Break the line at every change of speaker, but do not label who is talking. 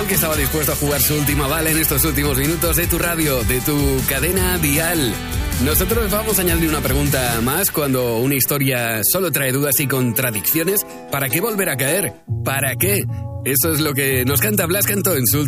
Carol, que estaba dispuesto a jugar su última bala en estos últimos minutos de tu radio, de tu cadena dial. Nosotros vamos a añadir una pregunta más cuando una historia solo trae dudas y contradicciones. ¿Para qué volver a caer? ¿Para qué? Eso es lo que nos canta Blas Cantó en su